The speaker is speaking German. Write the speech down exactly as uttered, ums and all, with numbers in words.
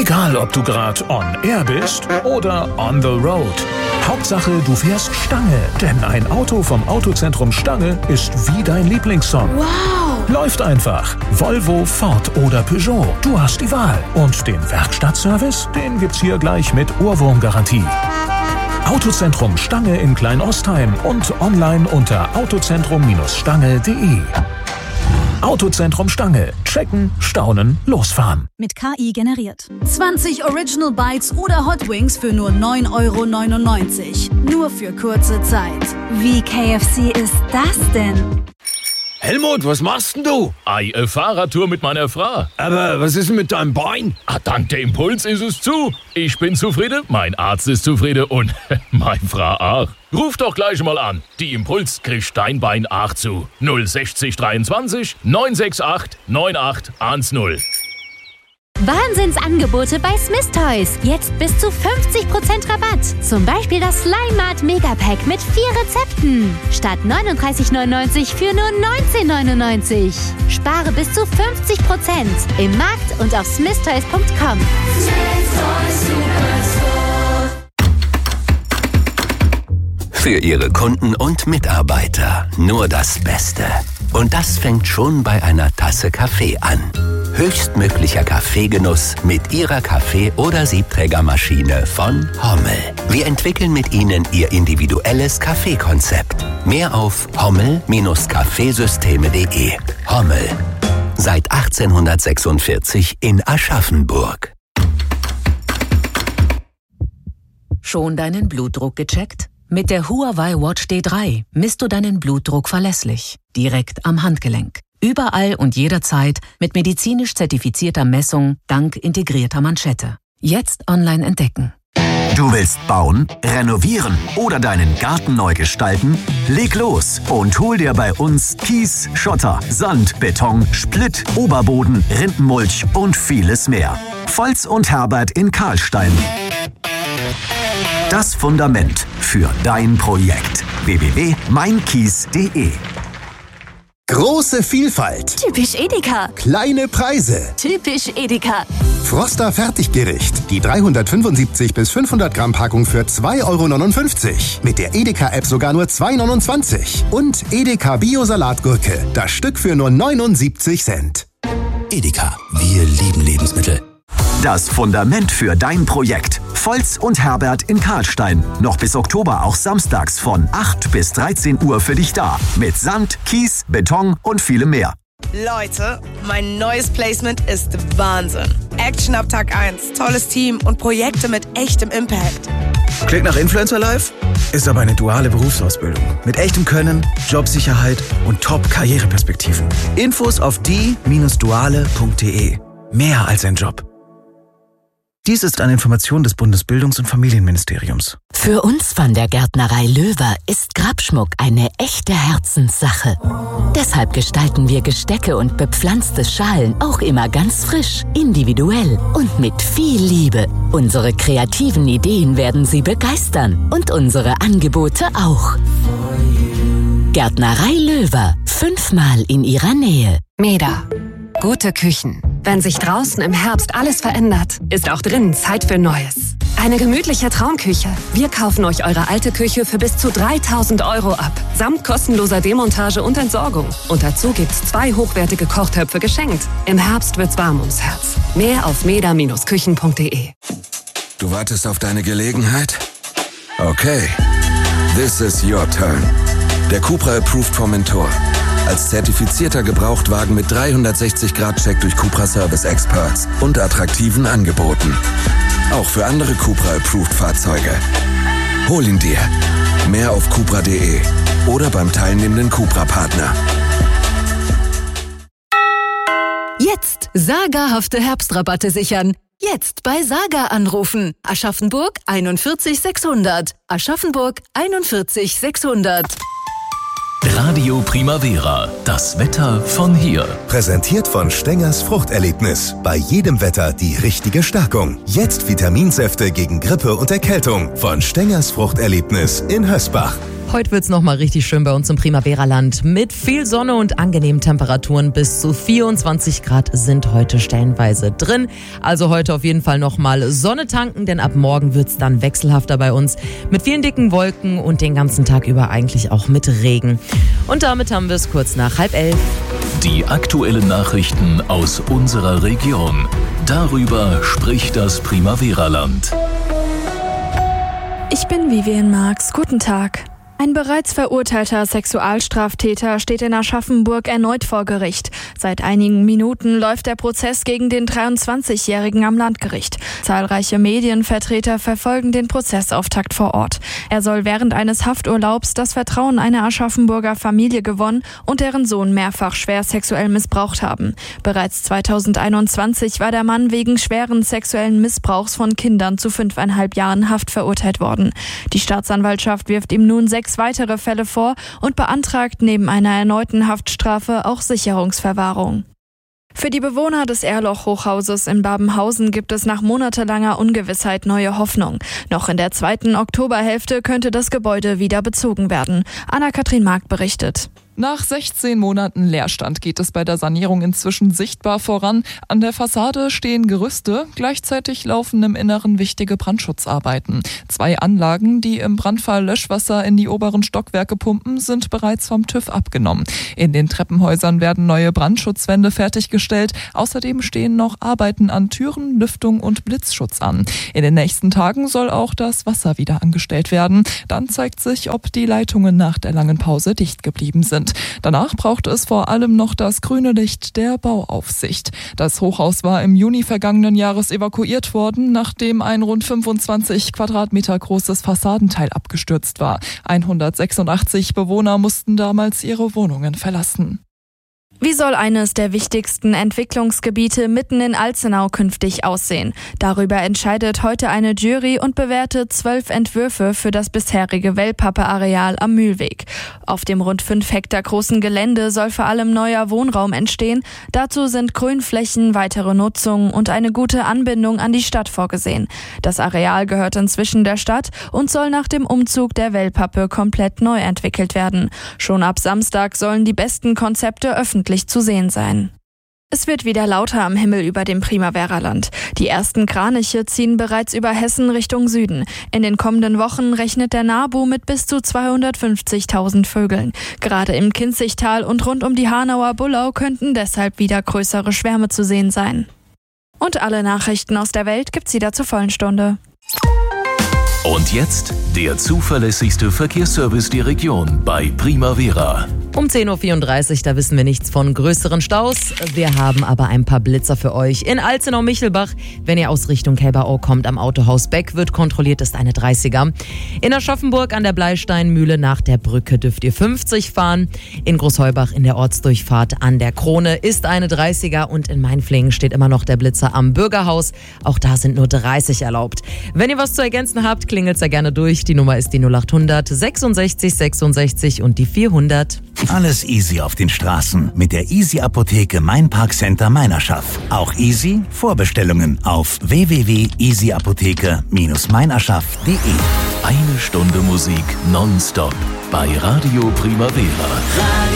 Egal, ob du gerade on air bist oder on the road. Hauptsache, du fährst Stange. Denn ein Auto vom Autozentrum Stange ist wie dein Lieblingssong. Wow! Läuft einfach. Volvo, Ford oder Peugeot. Du hast die Wahl. Und den Werkstattservice, den gibt's hier gleich mit Ohrwurmgarantie. Autozentrum Stange in Kleinostheim und online unter autozentrum Stange punkt de. Autozentrum Stange. Checken, staunen, losfahren. Mit K I generiert. zwanzig Original Bites oder Hot Wings für nur neun Euro neunundneunzig. Nur für kurze Zeit. Wie K F C ist das denn? Helmut, was machst denn du? Ei, eine Fahrradtour mit meiner Frau. Aber was ist denn mit deinem Bein? Ah, dank der Impuls ist es zu. Ich bin zufrieden, mein Arzt ist zufrieden und meine Frau auch. Ruf doch gleich mal an. Die Impuls kriegt dein Bein auch zu. null sechzig dreiundzwanzig neun sechs acht neun acht eins null. Wahnsinnsangebote bei Smith Toys. Jetzt bis zu fünfzig Prozent Rabatt. Zum Beispiel das Slime Mart Megapack mit vier Rezepten. Statt neununddreißig neunundneunzig für nur neunzehn neunundneunzig. Spare bis zu fünfzig Prozent im Markt und auf smith toys punkt com. Für Ihre Kunden und Mitarbeiter nur das Beste. Und das fängt schon bei einer Tasse Kaffee an. Höchstmöglicher Kaffeegenuss mit Ihrer Kaffee- oder Siebträgermaschine von Hommel. Wir entwickeln mit Ihnen Ihr individuelles Kaffeekonzept. Mehr auf hommel Bindestrich kaffeesysteme punkt de. Hommel. Seit achtzehnhundertsechsundvierzig in Aschaffenburg. Schon deinen Blutdruck gecheckt? Mit der Huawei Watch D drei misst du deinen Blutdruck verlässlich. Direkt am Handgelenk. Überall und jederzeit mit medizinisch zertifizierter Messung dank integrierter Manschette. Jetzt online entdecken. Du willst bauen, renovieren oder deinen Garten neu gestalten? Leg los und hol dir bei uns Kies, Schotter, Sand, Beton, Splitt, Oberboden, Rindenmulch und vieles mehr. Volz und Herbert in Karlstein. Das Fundament für dein Projekt. w w w punkt mein kies punkt de. Große Vielfalt. Typisch Edeka. Kleine Preise. Typisch Edeka. Froster Fertiggericht. Die dreihundertfünfundsiebzig bis fünfhundert Gramm Packung für zwei Euro neunundfünfzig. Mit der Edeka-App sogar nur zwei Euro neunundzwanzig. Und Edeka Bio-Salatgurke. Das Stück für nur neunundsiebzig Cent. Edeka. Wir lieben Lebensmittel. Das Fundament für dein Projekt. Volz und Herbert in Karlstein. Noch bis Oktober auch samstags von acht bis dreizehn Uhr für dich da. Mit Sand, Kies, Beton und vielem mehr. Leute, mein neues Placement ist Wahnsinn. Action ab Tag eins, tolles Team und Projekte mit echtem Impact. Klingt nach Influencer Life? Ist aber eine duale Berufsausbildung. Mit echtem Können, Jobsicherheit und Top-Karriereperspektiven. Infos auf die Bindestrich duale punkt de. Mehr als ein Job. Dies ist eine Information des Bundesbildungs- und Familienministeriums. Für uns von der Gärtnerei Löwer ist Grabschmuck eine echte Herzenssache. Deshalb gestalten wir Gestecke und bepflanzte Schalen auch immer ganz frisch, individuell und mit viel Liebe. Unsere kreativen Ideen werden Sie begeistern und unsere Angebote auch. Gärtnerei Löwer, fünfmal in Ihrer Nähe. Meda. Gute Küchen. Wenn sich draußen im Herbst alles verändert, ist auch drinnen Zeit für Neues. Eine gemütliche Traumküche. Wir kaufen euch eure alte Küche für bis zu dreitausend Euro ab. Samt kostenloser Demontage und Entsorgung. Und dazu gibt's zwei hochwertige Kochtöpfe geschenkt. Im Herbst wird's warm ums Herz. Mehr auf meda Bindestrich küchen punkt de. Du wartest auf deine Gelegenheit? Okay. This is your turn. Der Cupra Approved vom Mentor. Als zertifizierter Gebrauchtwagen mit dreihundertsechzig Grad Check durch Cupra Service Experts und attraktiven Angeboten. Auch für andere Cupra Approved Fahrzeuge. Hol ihn dir. Mehr auf cupra punkt de oder beim teilnehmenden Cupra-Partner. Jetzt sagerhafte Herbstrabatte sichern. Jetzt bei Saga anrufen. Aschaffenburg einundvierzig sechshundert. Aschaffenburg einundvierzig sechshundert. Radio Primavera. Das Wetter von hier. Präsentiert von Stengers Fruchterlebnis. Bei jedem Wetter die richtige Stärkung. Jetzt Vitaminsäfte gegen Grippe und Erkältung. Von Stengers Fruchterlebnis in Hösbach. Heute wird's noch mal richtig schön bei uns im Primavera-Land. Mit viel Sonne und angenehmen Temperaturen bis zu vierundzwanzig Grad sind heute stellenweise drin. Also heute auf jeden Fall noch mal Sonne tanken, denn ab morgen wird's dann wechselhafter bei uns. Mit vielen dicken Wolken und den ganzen Tag über eigentlich auch mit Regen. Und damit haben wir es kurz nach halb elf. Die aktuellen Nachrichten aus unserer Region. Darüber spricht das Primavera-Land. Ich bin Vivian Marx. Guten Tag. Ein bereits verurteilter Sexualstraftäter steht in Aschaffenburg erneut vor Gericht. Seit einigen Minuten läuft der Prozess gegen den dreiundzwanzigjährigen am Landgericht. Zahlreiche Medienvertreter verfolgen den Prozessauftakt vor Ort. Er soll während eines Hafturlaubs das Vertrauen einer Aschaffenburger Familie gewonnen und deren Sohn mehrfach schwer sexuell missbraucht haben. Bereits zweitausendeinundzwanzig war der Mann wegen schweren sexuellen Missbrauchs von Kindern zu fünfeinhalb Jahren Haft verurteilt worden. Die Staatsanwaltschaft wirft ihm nun sechs weitere Fälle vor und beantragt neben einer erneuten Haftstrafe auch Sicherungsverwahrung. Für die Bewohner des Erloch-Hochhauses in Babenhausen gibt es nach monatelanger Ungewissheit neue Hoffnung. Noch in der zweiten Oktoberhälfte könnte das Gebäude wieder bezogen werden. Anna-Kathrin Mark berichtet. Nach sechzehn Monaten Leerstand geht es bei der Sanierung inzwischen sichtbar voran. An der Fassade stehen Gerüste, gleichzeitig laufen im Inneren wichtige Brandschutzarbeiten. Zwei Anlagen, die im Brandfall Löschwasser in die oberen Stockwerke pumpen, sind bereits vom TÜV abgenommen. In den Treppenhäusern werden neue Brandschutzwände fertiggestellt. Außerdem stehen noch Arbeiten an Türen, Lüftung und Blitzschutz an. In den nächsten Tagen soll auch das Wasser wieder angestellt werden. Dann zeigt sich, ob die Leitungen nach der langen Pause dicht geblieben sind. Danach braucht es vor allem noch das grüne Licht der Bauaufsicht. Das Hochhaus war im Juni vergangenen Jahres evakuiert worden, nachdem ein rund fünfundzwanzig Quadratmeter großes Fassadenteil abgestürzt war. hundertsechsundachtzig Bewohner mussten damals ihre Wohnungen verlassen. Wie soll eines der wichtigsten Entwicklungsgebiete mitten in Alzenau künftig aussehen? Darüber entscheidet heute eine Jury und bewertet zwölf Entwürfe für das bisherige Wellpappe-Areal am Mühlweg. Auf dem rund fünf Hektar großen Gelände soll vor allem neuer Wohnraum entstehen. Dazu sind Grünflächen, weitere Nutzung und eine gute Anbindung an die Stadt vorgesehen. Das Areal gehört inzwischen der Stadt und soll nach dem Umzug der Wellpappe komplett neu entwickelt werden. Schon ab Samstag sollen die besten Konzepte öffentlich zu sehen sein. Es wird wieder lauter am Himmel über dem Primavera-Land. Die ersten Kraniche ziehen bereits über Hessen Richtung Süden. In den kommenden Wochen rechnet der NABU mit bis zu zweihundertfünfzigtausend Vögeln. Gerade im Kinzigtal und rund um die Hanauer Bullau könnten deshalb wieder größere Schwärme zu sehen sein. Und alle Nachrichten aus der Welt gibt's wieder zur vollen Stunde. Und jetzt der zuverlässigste Verkehrsservice der Region bei Primavera. Um zehn Uhr vierunddreißig, da wissen wir nichts von größeren Staus. Wir haben aber ein paar Blitzer für euch. In Alzenau-Michelbach, wenn ihr aus Richtung Kelberau kommt, am Autohaus Beck wird kontrolliert, ist eine dreißiger. In Aschaffenburg an der Bleisteinmühle nach der Brücke dürft ihr fünfzig fahren. In Großheubach in der Ortsdurchfahrt an der Krone ist eine dreißiger und in Mainflingen steht immer noch der Blitzer am Bürgerhaus. Auch da sind nur dreißig erlaubt. Wenn ihr was zu ergänzen habt, klingelt sehr gerne durch. Die Nummer ist die null achthundert sechsundsechzig sechsundsechzig und die vierhundert. Alles easy auf den Straßen mit der Easy Apotheke Main Park Center Meinerschaft. Auch easy Vorbestellungen auf w w w punkt easy apotheke Bindestrich meinerschaft punkt de. Eine Stunde Musik nonstop bei Radio Primavera.